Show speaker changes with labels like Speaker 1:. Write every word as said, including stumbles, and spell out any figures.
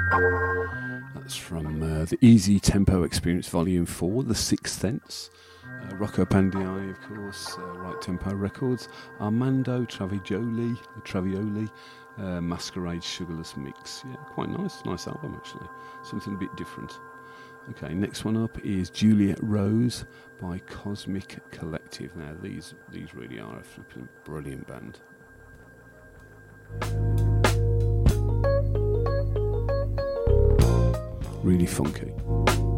Speaker 1: That's from uh, the Easy Tempo Experience Volume four, The Sixth Sense. Uh, Rocco Pandiani, of course, uh, Right Tempo Records. Armando Travigioli, Travioli, uh, Masquerade Sugarless Mix. Yeah, quite nice. Nice album, actually. Something a bit different. Okay, next one up is Juliet Rose by Cosmic Collective. Now, these, these really are a flipping brilliant band. Really funky.